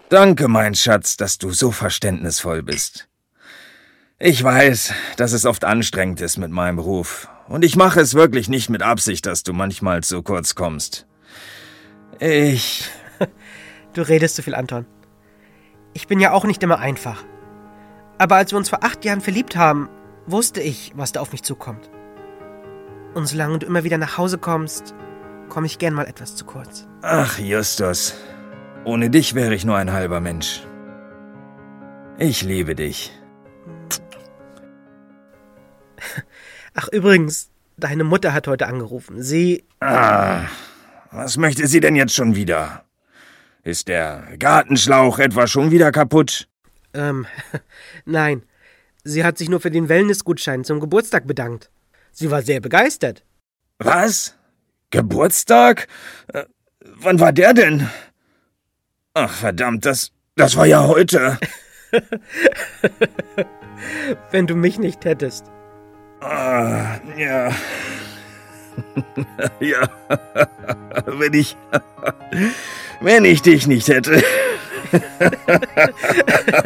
Danke, mein Schatz, dass du so verständnisvoll bist. Ich weiß, dass es oft anstrengend ist mit meinem Beruf. Und ich mache es wirklich nicht mit Absicht, dass du manchmal zu kurz kommst. Du redest zu viel, Anton. Ich bin ja auch nicht immer einfach. Aber als wir uns vor 8 Jahren verliebt haben, wusste ich, was da auf mich zukommt. Und solange du immer wieder nach Hause kommst, komme ich gern mal etwas zu kurz. Ach, Justus. Ohne dich wäre ich nur ein halber Mensch. Ich liebe dich. Ach, übrigens, deine Mutter hat heute angerufen. Sie... Was möchte sie denn jetzt schon wieder? Ist der Gartenschlauch etwa schon wieder kaputt? Nein. Sie hat sich nur für den Wellnessgutschein zum Geburtstag bedankt. Sie war sehr begeistert. Was? Geburtstag? Wann war der denn? Ach, verdammt, das war ja heute. Wenn du mich nicht hättest. Ja. Ja. Wenn ich dich nicht hätte.